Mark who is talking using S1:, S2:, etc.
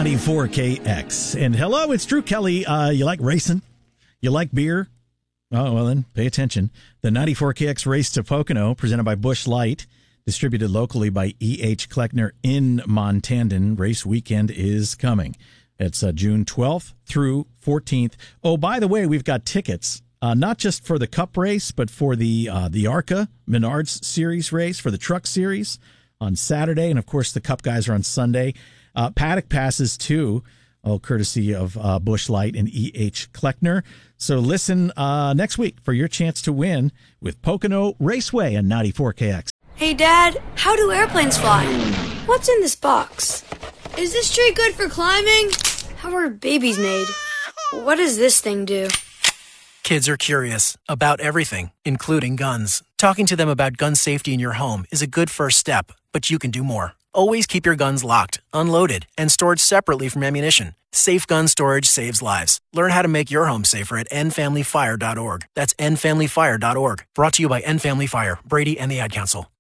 S1: 94KX. And hello, it's Drew Kelly. You like racing? You like beer? Oh, well then, pay attention. The 94KX Race to Pocono, presented by Busch Light, distributed locally by E.H. Kleckner in Montandon. Race weekend is coming. It's June 12th through 14th. Oh, by the way, we've got tickets, not just for the Cup race, but for the ARCA Menards Series race, for the Truck Series on Saturday. And, of course, the Cup guys are on Sunday. Paddock passes, too, courtesy of Busch Light and E.H. Kleckner. So listen next week for your chance to win with Pocono Raceway and 94KX.
S2: Hey, Dad, how do airplanes fly? What's in this box? Is this tree good for climbing? How are babies made? What does this thing do?
S3: Kids are curious about everything, including guns. Talking to them about gun safety in your home is a good first step, but you can do more. Always keep your guns locked, unloaded, and stored separately from ammunition. Safe gun storage saves lives. Learn how to make your home safer at endfamilyfire.org. That's endfamilyfire.org. Brought to you by End Family Fire, Brady, and the Ad Council.